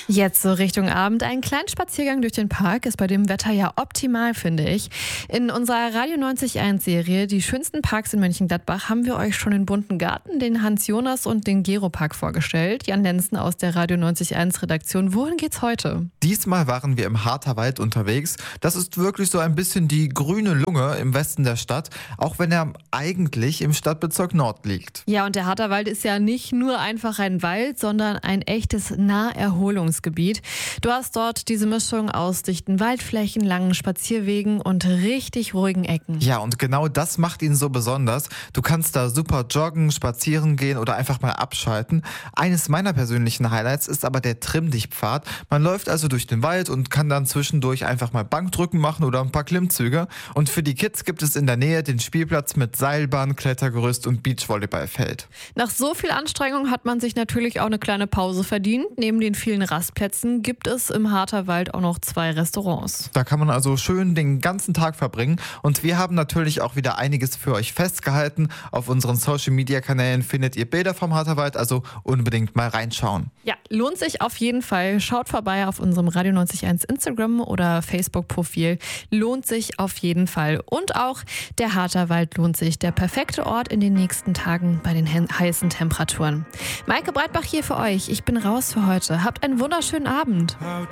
Jetzt so Richtung Abend. Ein kleiner Spaziergang durch den Park ist bei dem Wetter ja optimal, finde ich. In unserer Radio 90.1-Serie Die schönsten Parks in Mönchengladbach haben wir euch schon den bunten Garten, den Hans-Jonas und den Gero-Park vorgestellt. Jan Lenzen aus der Radio 90.1-Redaktion. Wohin geht's heute? Diesmal waren wir im Harterwald unterwegs. Das ist wirklich so ein bisschen die grüne Lunge im Westen der Stadt, auch wenn er eigentlich im Stadtbezirk Nord liegt. Ja, und der Harterwald ist ja nicht nur einfach ein Wald, sondern ein echtes Naherholungsgebiet. Du hast dort diese Mischung aus dichten Waldflächen, langen Spazierwegen und richtig ruhigen Ecken. Ja, und genau das macht ihn so besonders. Du kannst da super joggen, spazieren gehen oder einfach mal abschalten. Eines meiner persönlichen Highlights ist aber der Trimm-dich-Pfad. Man läuft also durch den Wald und kann dann zwischendurch einfach mal Bankdrücken machen oder ein paar Klimmzüge. Und für die Kids gibt es in der Nähe den Spielplatz mit Seilbahn, Klettergerüst und Beachvolleyballfeld. Nach so viel Anstrengung hat man sich natürlich auch eine kleine Pause verdient. Neben den vielen Rastplätzen gibt es im Harterwald auch noch 2 Restaurants. Da kann man also schön den ganzen Tag verbringen. Und wir haben natürlich auch wieder einiges für euch festgehalten. Auf unseren Social-Media-Kanälen findet ihr Bilder vom Harterwald, also unbedingt mal reinschauen. Ja, lohnt sich auf jeden Fall. Schaut vorbei auf unserem Radio 90.1 Instagram oder Facebook-Profil. Lohnt sich auf jeden Fall. Und auch der Harterwald lohnt sich. Der perfekte Ort in den nächsten Tagen bei den heißen Temperaturen. Maike Breitbach hier für euch. Ich bin raus für heute. Habt einen wunderschönen Abend.